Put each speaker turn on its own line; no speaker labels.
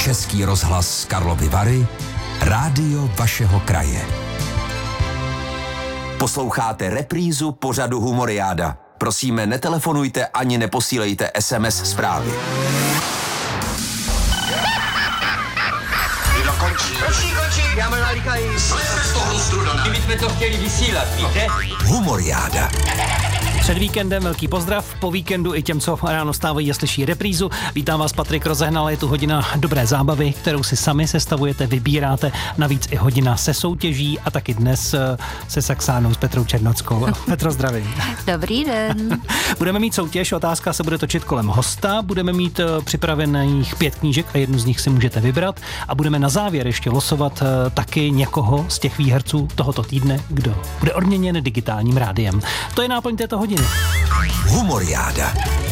Český rozhlas Karlovy Vary, rádio vašeho kraje. Posloucháte reprízu pořadu Humoriáda. Prosíme, netelefonujte ani neposílejte SMS zprávy.
Končí, já mám nalíkají.
Slejme z toho struda.
My jsme to chtěli vysílat, víte?
Humoriáda.
Před víkendem velký pozdrav, po víkendu i těm, co ráno stávají a slyší reprízu. Vítám vás, Patrik Rozehnal, je tu hodina dobré zábavy, kterou si sami sestavujete, vybíráte, navíc i hodina se soutěží a taky dnes se Saxánou s Petrou Černockou. Petro, zdravím.
Dobrý den.
Budeme mít soutěž, otázka se bude točit kolem hosta, budeme mít připravených 5 knížek a jednu z nich si můžete vybrat a budeme na závěr ještě losovat taky někoho z těch výherců tohoto týdne, kdo bude odměněn digitálním rádiem. To je náplň této hodiny.
Humoriáda.